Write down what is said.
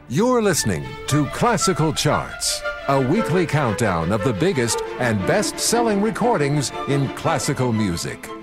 You're listening to Classical Charts, a weekly countdown of the biggest and best-selling recordings in classical music.